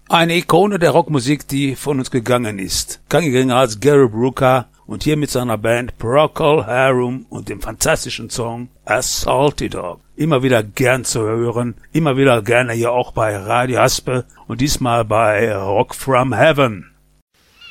Eine Ikone der Rockmusik, die von uns gegangen ist. Gegangen als Gary Brooker und hier mit seiner Band Procol Harum und dem fantastischen Song A Salty Dog. Immer wieder gern zu hören, immer wieder gerne hier auch bei Radio Haspe und diesmal bei Rock from Heaven.